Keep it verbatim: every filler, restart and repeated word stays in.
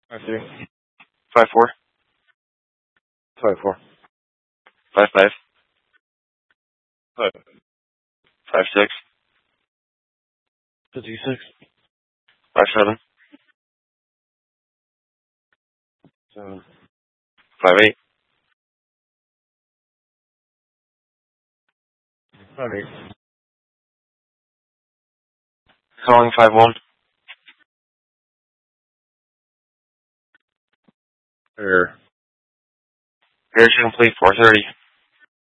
Five three. Five four. Five four. Five five. Five. Five six. Fifty six. Five seven. Seven. Five eight. Five eight. Calling five one. Error. Here's your complete four thirty.